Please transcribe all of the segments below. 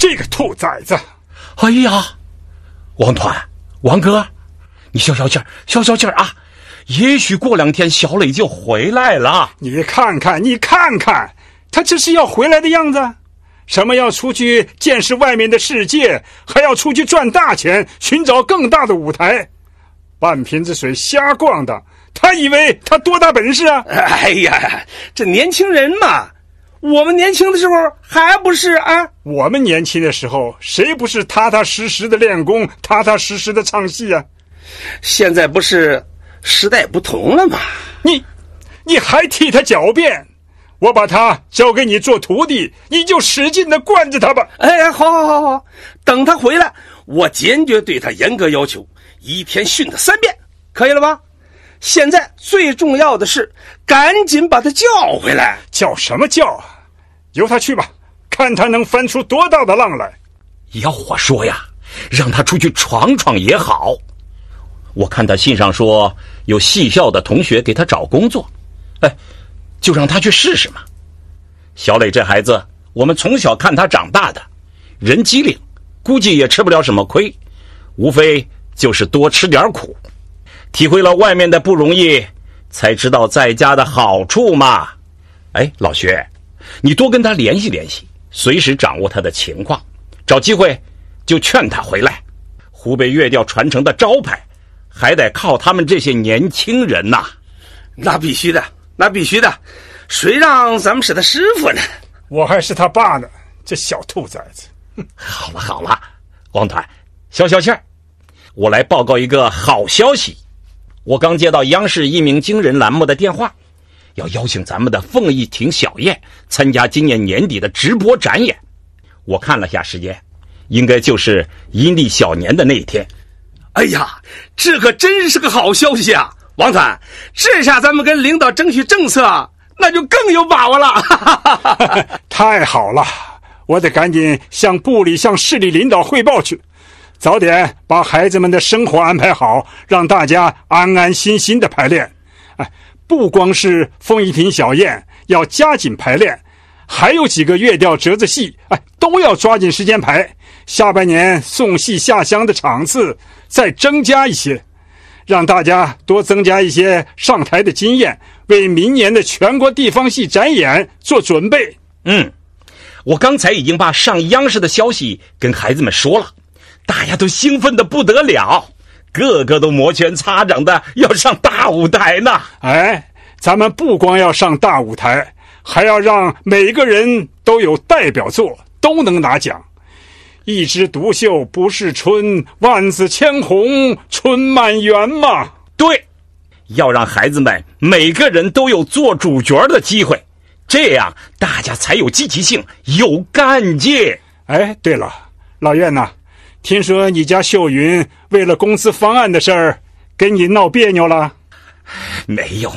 这个兔崽子！ 哎呀，王团，王哥，你消消气儿啊！也许过2天小磊就回来了。 你看看，他这是要回来的样子。什么要出去见识外面的世界，还要出去赚大钱，寻找更大的舞台。半瓶子水瞎逛的，他以为他多大本事啊？ 哎呀，这年轻人嘛，我们年轻的时候还不是啊？ 我们年轻的时候，谁不是踏踏实实的练功，踏踏实实的唱戏啊？ 现在不是时代不同了吗？ 你还替他狡辩？我把他交给你做徒弟，你就使劲的惯着他吧。 哎，好，等他回来，我坚决对他严格要求，1天训他3遍，可以了吧？现在最重要的是赶紧把他叫回来。 叫什么叫啊？由他去吧，看他能翻出多大的浪来。 要我说呀，让他出去闯闯也好。我看他信上说有戏校的同学给他找工作，就让他去试试嘛。小磊这孩子，我们从小看他长大的，人机灵，估计也吃不了什么亏，无非就是多吃点苦，体会了外面的不容易，才知道在家的好处嘛。老薛，你多跟他联系联系，随时掌握他的情况，找机会就劝他回来。湖北乐调传承的招牌，还得靠他们这些年轻人呐。 那必须的，谁让咱们是他师傅呢？ 我还是他爸呢，这小兔崽子。 好了，王团，消消气儿。我来报告一个好消息，我刚接到央视一鸣惊人栏目的电话，要邀请咱们的凤仪亭小燕参加今年年底的直播展演。我看了下时间，应该就是阴历小年的那一天。 哎呀，这可真是个好消息啊！王团，这下咱们跟领导争取政策，那就更有把握了。 太好了，我得赶紧向部里向市里领导汇报去，早点把孩子们的生活安排好，让大家安安心心的排练。不光是凤仪亭小燕要加紧排练，还有几个乐调折子戏，都要抓紧时间排。下半年送戏下乡的场次再增加一些，让大家多增加一些上台的经验，为明年的全国地方戏展演做准备。 我刚才已经把上央视的消息跟孩子们说了，大家都兴奋得不得了，个个都摩拳擦掌的要上大舞台呢。 咱们不光要上大舞台，还要让每个人都有代表作，都能拿奖。一枝独秀不是春，万紫千红春满园嘛。 对，要让孩子们每个人都有做主角的机会，这样大家才有积极性，有干劲。 对了，老苑呐，听说你家秀云为了工资方案的事儿跟你闹别扭了？ 没有，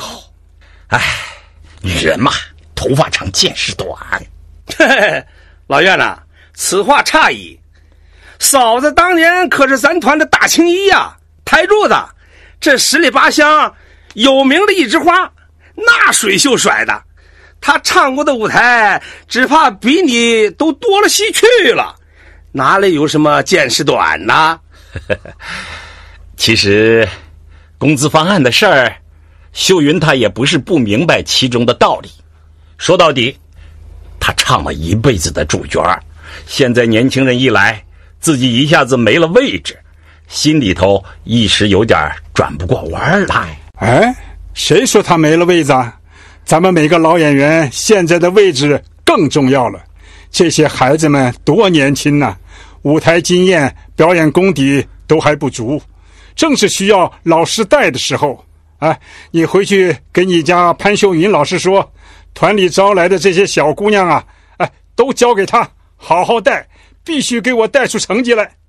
女人嘛，头发长见识短。 老苑呐，此话差矣，嫂子当年可是咱团的大青衣呀，台柱子，这十里八乡有名的一枝花，那水秀甩的，她唱过的舞台只怕比你都多了西去了，哪里有什么见识短呢？ 其实工资方案的事儿，秀云她也不是不明白其中的道理。说到底，她唱了一辈子的主角，现在年轻人一来，自己一下子没了位置，心里头一时有点转不过弯来。 谁说他没了位子啊？咱们每个老演员现在的位置更重要了。这些孩子们多年轻啊，舞台经验、表演功底都还不足，正是需要老师带的时候。你回去跟你家潘秀云老师说，团里招来的这些小姑娘啊，都交给他好好带，必须给我带出成绩来。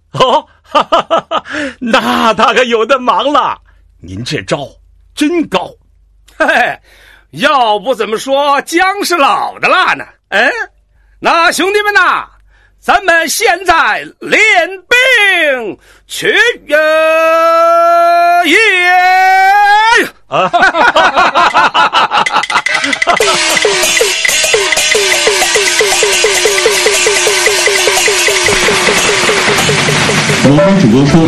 那他可有的忙了，您这招真高。 要不怎么说姜是老的辣呢？那兄弟们呐，咱们现在练兵去也！ 我们只能说